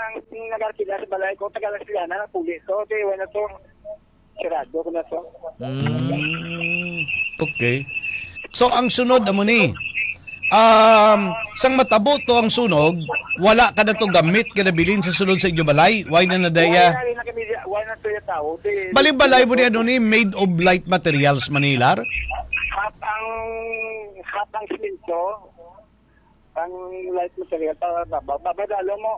ang nag-arkila sa balay ko, taga-Lasilana na pulis ko. Okay, wala to. Sirado ko na to. Okay. So, ang sunod mo ni, sang matabo to ang sunog, wala ka na to gamit kinabilin sa sunod sa inyo balay? Why na nadaya? Why na to yung tao? Balay mo niya ni made of light materials, Manilar? Half ang simento, ang light material, babadalo mo.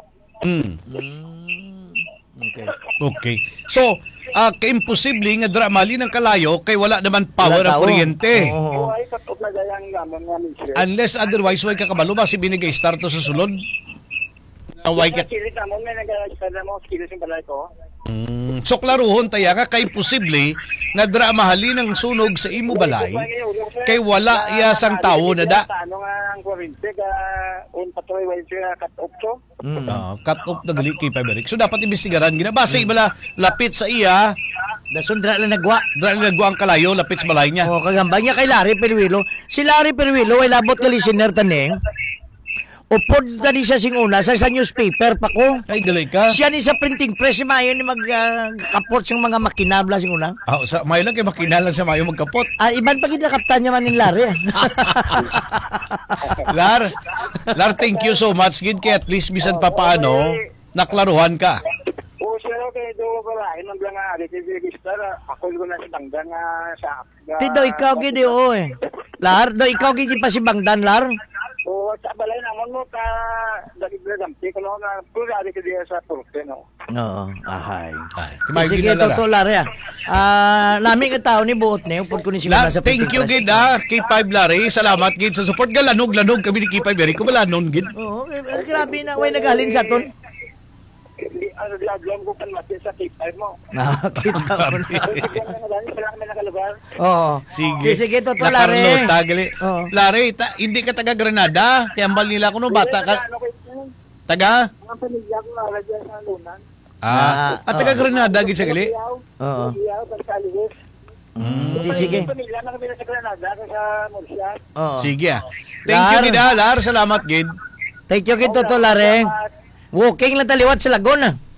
Okay. So, kaimposible nga dramali ng kalayo kay wala naman power ang kuryente. Ay, katop na gayang gamon nga minsan. Unless otherwise, way kakabalo ba si binigay start to sa sulod? Way ka... Kilit naman, may nag-aaral mo, kilit yung balay ko. So, klaruhon tayo nga kay posible nga dramahali ng sunog sa imo balay kay wala iyasang tao na da. Ano nga ang kuryente ka un patuloy way siya cut-off to? Cut off na gali kay Paberic. So, dapat imbestigaran. Ginabasa ibala lapit sa iya. Dasun dra lang nagwa. Dra nagwa ang kalayo, lapit sa balay niya. Kagambay niya kay Larry Perwilo. Si Larry Perwilo ay labot ka listener taneng. Upod na ni siya singuna sa newspaper pa ko. Ay, galay ka. Siya ni sa printing press, mayo ni magkapot siyang mga makinabla singuna. Mayo lang kay makinalang sa mayo magkapot. Iban pa gid nakaptan niya man ni Larry. Lar, thank you so much. Gid kay at least bisan pa paano, naklaruhan ka. Siya kay do wala imong nga ari kay register ako ko na si Bangdan nga sa. Tido ikaw gid oy. Lar, do ikaw gid pa si Bangdan Lar. O sa balay naman mo ka dali dampi ko na puro ari kay sa purke no. Oo, ahay. Sige, totoo Larry. Nami nga tao ni buot ni upod ko ni singuna sa thank you gid kay Five Larry. Salamat gid sa support. Galanog kami ni Kay Very ko balanon gid. Oo, grabe na way naghalin sa ton. Ano diagram ko kan mati sa K5 mo. Nakita mo na. Oo. Sige, totoo, Larry. Larry, hindi ka taga Granada? Kaya ambal nila ko no, bata ka. Taga? Ang pamilya ko nalagyan sa lunan. Taga Granada, gid sa gali? Oo. Sige. Pamilya na kami sa Granada, sa Murcia. Sige. Thank you, gid, Lar. Salamat, gid. Thank you, gid, totoo, Larry. Walking lang taliwat sa Laguna.